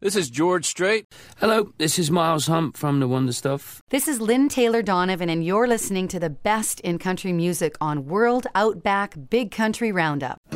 This is George Strait. Hello, this is Miles Hump from The Wonder Stuff. This is Lynn Taylor Donovan, and you're listening to the best in country music on World Outback Big Country Roundup.